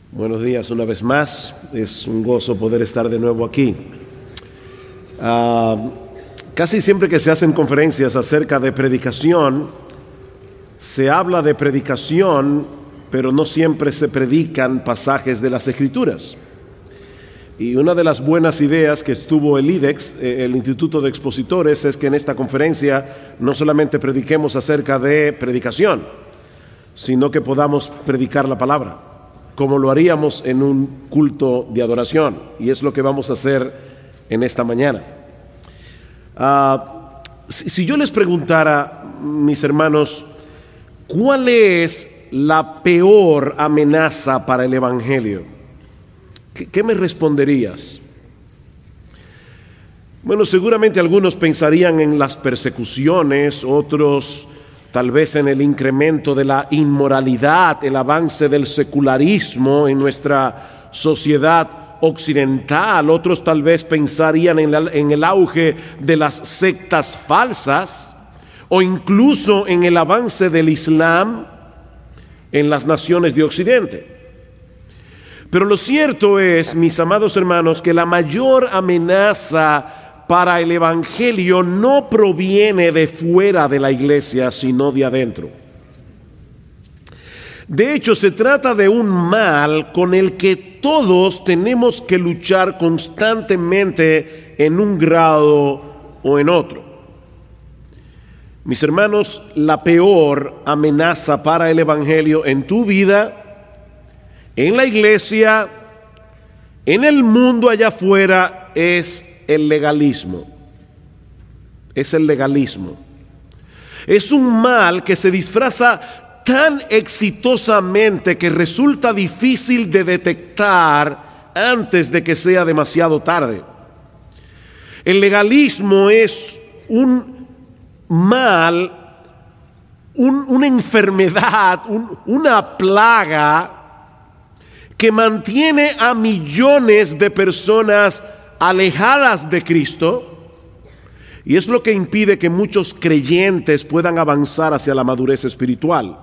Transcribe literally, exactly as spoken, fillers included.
Buenos días una vez más, es un gozo poder estar de nuevo aquí. Uh, casi siempre que se hacen conferencias acerca de predicación, se habla de predicación, pero no siempre se predican pasajes de las Escrituras. Y una de las buenas ideas que estuvo el I D E X, el Instituto de Expositores, es que en esta conferencia no solamente prediquemos acerca de predicación, sino que podamos predicar la palabra, como lo haríamos en un culto de adoración, y es lo que vamos a hacer en esta mañana. Uh, si, si yo les preguntara, mis hermanos, ¿cuál es la peor amenaza para el Evangelio? ¿Qué, qué me responderías? Bueno, seguramente algunos pensarían en las persecuciones, otros tal vez en el incremento de la inmoralidad, el avance del secularismo en nuestra sociedad occidental. Otros tal vez pensarían en, la, en el auge de las sectas falsas o incluso en el avance del Islam en las naciones de Occidente. Pero lo cierto es, mis amados hermanos, que la mayor amenaza para el Evangelio no proviene de fuera de la iglesia, sino de adentro. De hecho, se trata de un mal con el que todos tenemos que luchar constantemente en un grado o en otro. Mis hermanos, la peor amenaza para el Evangelio en tu vida, en la iglesia, en el mundo allá afuera, es el legalismo. Es el legalismo. Es un mal que se disfraza tan exitosamente que resulta difícil de detectar antes de que sea demasiado tarde. El legalismo es un mal, un, una enfermedad, un, una plaga que mantiene a millones de personas alejadas de Cristo, y es lo que impide que muchos creyentes puedan avanzar hacia la madurez espiritual.